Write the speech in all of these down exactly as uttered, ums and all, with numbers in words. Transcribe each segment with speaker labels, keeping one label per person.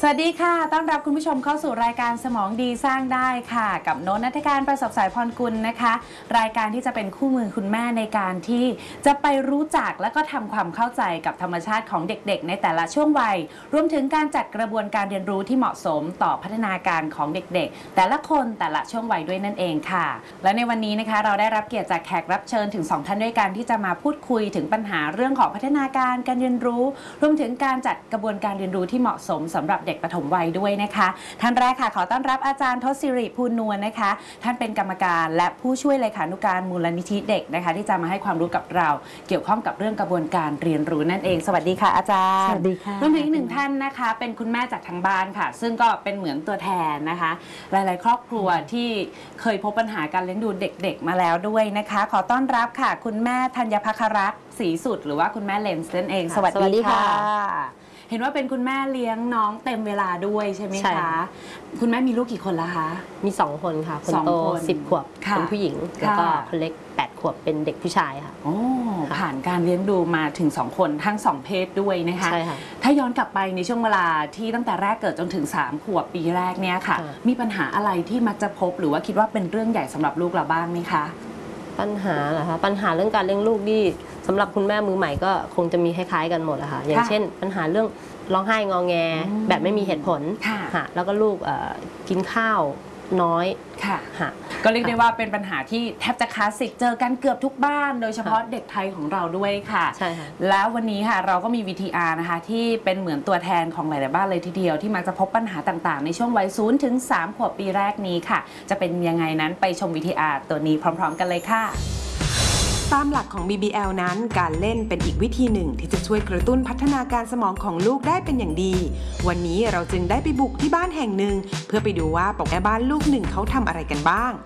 Speaker 1: สวัสดีค่ะต้อนรับคุณผู้ชมเข้าสู่รายการสมองดีสร้างได้ค่ะกับโน้ต ณัฐการประสบสายพรกุลนะคะรายการที่จะเป็นคู่มือคุณแม่ในการที่จะไปรู้จักและก็ทำความเข้าใจกับธรรมชาติของเด็กๆในแต่ละช่วงวัยรวมถึงการจัดกระบวนการเรียนรู้ที่เหมาะสมต่อพัฒนาการของเด็กๆแต่ละคนแต่ละช่วงวัยด้วยนั่นเองค่ะและในวันนี้นะคะเราได้รับเกียรติจากแขกรับเชิญถึงสองท่านด้วยกันที่จะมาพูดคุยถึงปัญหาเรื่องของพัฒนาการการเรียนรู้รวมถึงการจัดกระบวนการเรียนรู้ที่เหมาะสมสำหรับเด็กปฐมวัยด้วยนะคะท่านแรกค่ะขอต้อนรับอาจารย์ทศศิริภูลนวลนะคะท่านเป็นกรรมการและผู้ช่วยเลขานุการมูลนิธิเด็กนะคะที่จะมาให้ความรู้กับเราเกี่ยวข้องกับเรื่องกระบวนการเรียนรู้นั่นเองสวัสดีค่ะอาจารย์
Speaker 2: สวัสดีค่ะ
Speaker 1: รวมถึงอีกหนึ่งท่านนะคะเป็นคุณแม่จากทางบ้านค่ะซึ่งก็เป็นเหมือนตัวแทนนะคะหลายๆครอบครัวที่เคยพบปัญหาการเลี้ยงดูเด็กๆมาแล้วด้วยนะคะขอต้อนรับค่ะคุณแม่ธัญภัครัตน์ศรีสุดหรือว่าคุณแม่เลนส์นั่นเองสวัสดีค่ะเห็นว่าเป็นคุณแม่เลี้ยงน้องเต็มเวลาด้วยใช่ไหมคะคุณแม่มีลูกกี่คนแล้วคะ
Speaker 2: มีสองคนค่ะคนโตสิบขวบเป็นผู้หญิงแล้วก็คนเล็กแปดขวบเป็นเด็กผู้ชายค่ะ
Speaker 1: โอ้ผ่านการเลี้ยงดูมาถึงสองคนทั้งสองเพศด้วยนะคะ
Speaker 2: ใช่ค่ะ
Speaker 1: ถ้าย้อนกลับไปในช่วงเวลาที่ตั้งแต่แรกเกิดจนถึงสามขวบปีแรกเนี่ยค่ะมีปัญหาอะไรที่มักจะพบหรือว่าคิดว่าเป็นเรื่องใหญ่สำหรับลูกเราบ้างไหมคะ
Speaker 2: ปัญหาเหรอคะปัญหาเรื่องการเลี้ยงลูกนี่สำหรับคุณแม่มือใหม่ก็คงจะมีคล้ายๆกันหมดอะค่ะอย่างเช่นปัญหาเรื่องร้องไห้งอแงแบบไม่มีเหตุผลค่ะแล้วก็ลูกกินข้าวน้อย
Speaker 1: ค่ะก็เรียกได้ว่าเป็นปัญหาที่แทบจะคลาสสิกเจอกันเกือบทุกบ้านโดยเฉพาะเด็กไทยของเราด้วยค่ะ
Speaker 2: ใช่ค่ะ
Speaker 1: แล้ววันนี้ค่ะเราก็มี วี ที อาร์ นะคะที่เป็นเหมือนตัวแทนของหลายๆบ้านเลยทีเดียวที่มักจะพบปัญหาต่างๆในช่วงวัยศูนย์ถึงสามขวบปีแรกนี้ค่ะจะเป็นยังไงนั้นไปชม วี ที อาร์ ตัวนี้พร้อมๆกันเลยค่ะ
Speaker 3: ตามหลักของ บี บี แอล นั้นการเล่นเป็นอีกวิธีหนึ่งที่จะช่วยกระตุ้นพัฒนาการสมองของลูกได้เป็นอย่างดีวันนี้เราจึงได้ไปบุกที่บ้านแห่งหนึ่งเพื่อไปดูว่าปกแม่บ้านลูกหนึ่งเขาทำอะไรกันบ้าง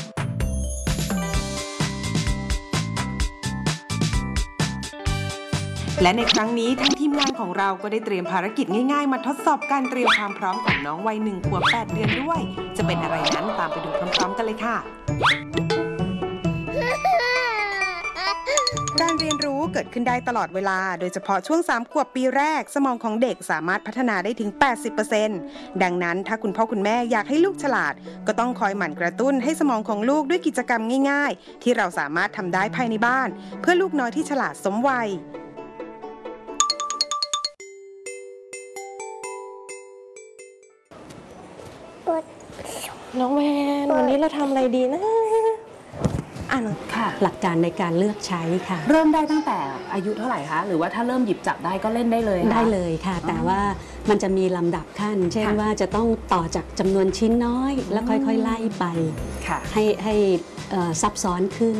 Speaker 3: และในครั้งนี้ทางทีมงานของเราก็ได้เตรียมภารกิจง่ายๆมาทดสอบการเตรียมความพร้อมของน้องวัยหนึ่งขวบแปดเดือนด้วยจะเป็นอะไรนั้นตามไปดูพร้อมๆกันเลยค่ะการเรียนรู้เกิดขึ้นได้ตลอดเวลาโดยเฉพาะช่วงสามขวบปีแรกสมองของเด็กสามารถพัฒนาได้ถึง แปดสิบเปอร์เซ็นต์ ดังนั้นถ้าคุณพ่อคุณแม่อยากให้ลูกฉลาดก็ต้องคอยหมั่นกระตุ้นให้สมองของลูกด้วยกิจกรรมง่ายๆที่เราสามารถทำได้ภายในบ้านเพื่อลูกน้อยที่ฉลาดสมวัย
Speaker 2: น้องแมนวันนี้เราทำอะไรดีนะ
Speaker 1: อ่านค่ะ
Speaker 2: หลักการในการเลือกใช้ค่ะ
Speaker 1: เริ่มได้ตั้งแต่อายุเท่าไหร่คะหรือว่าถ้าเริ่มหยิบจับได้ก็เล่นได้เลย
Speaker 2: ได้เลยค่ะแต่ว่ามันจะมีลำดับขั้นเช่นว่าจะต้องต่อจากจำนวนชิ้นน้อยแล้วค่อยๆไล่ไปให้ให้ซับซ้อนขึ้น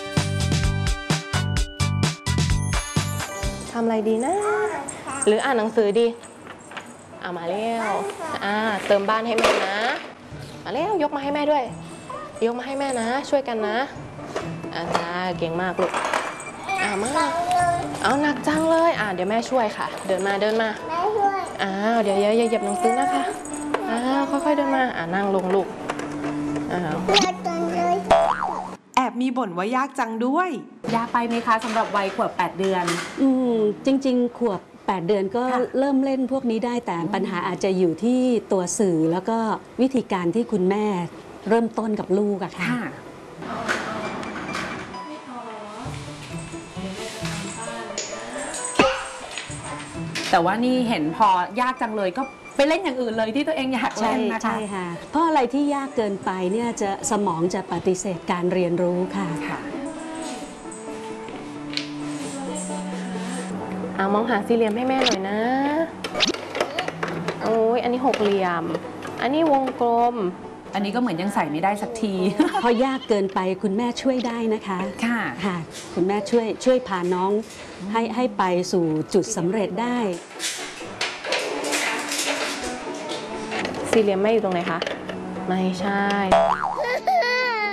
Speaker 2: ทำอะไรดีนะหรืออ่านหนังสือดีเอามาเร็วอ่าเติมบ้านให้แม่นะมาเร็วยกมาให้แม่ด้วยยกมาให้แม่นะช่วยกันนะอาจารย์เก่งมากลูกอ่ามาเอาหนักจังเลยอ่าเดี๋ยวแม่ช่วยค่ะเดินมาเดินมาแม่ช่วยอ้าวเดี๋ยวอย่าเหยียบหนังสือนะคะอ้าวค่อยๆเดินมาอ่านั่งลงลูกอ้าวยากจังเลย
Speaker 3: แอบมีบ่นว่ายากจังด้วย
Speaker 1: ยากไปไหมคะสำหรับวัยขวบแปดเดือน
Speaker 2: อืมจริงๆขวบแปดเดือนก็เริ่มเล่นพวกนี้ได้แต่ปัญหาอาจจะอยู่ที่ตัวสื่อแล้วก็วิธีการที่คุณแม่เริ่มต้นกับลูกอะค่ะ
Speaker 1: แต่ว่านี่เห็นพอยากจังเลยก็ไปเล่นอย่างอื่นเลยที่ตัวเองอยากเล่นนะคะ
Speaker 2: ใช่ค่ะเพราะอะไรที่ยากเกินไปเนี่ยจะสมองจะปฏิเสธการเรียนรู้ค่ะเอามองหาสี่เหลี่ยมให้แม่หน่อยนะโอ้ยอันนี้หกเหลี่ยมอันนี้วงกลม
Speaker 1: อันนี้ก็เหมือนยังใส่ไม่ได้สักที
Speaker 2: พอยากเกินไปคุณแม่ช่วยได้นะคะ
Speaker 1: ค่ะ
Speaker 2: ค่ะคุณแม่ช่วยช่วยพาน้องให้ให้ไปสู่จุดสำเร็จได้สี่เหลี่ยมไม่อยู่ตรงไหนคะไม่ใช่